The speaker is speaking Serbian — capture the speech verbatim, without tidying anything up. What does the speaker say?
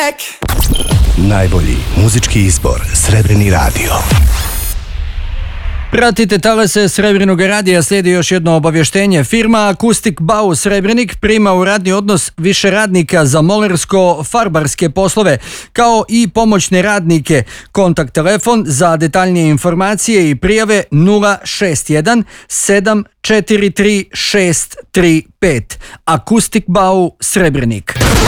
back. Najbolji muzički izbor Srebrni radio. Pratite talase Srebrnog radija, slijedi još jedno obavještenje. Firma Acoustic Bau Srebrenik prima u radni odnos više radnika za molersko-farbarske poslove, kao i pomoćne radnike. Kontakt telefon za detaljnije informacije i prijave nula šest jedan sedam četiri tri šest tri pet. Acoustic Bau Srebrenik.